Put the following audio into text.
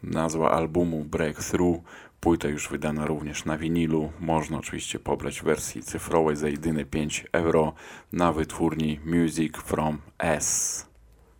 nazwa albumu Breakthrough. Płyta już wydana również na winilu. Można oczywiście pobrać w wersji cyfrowej za jedyne 5 euro na wytwórni Music from S.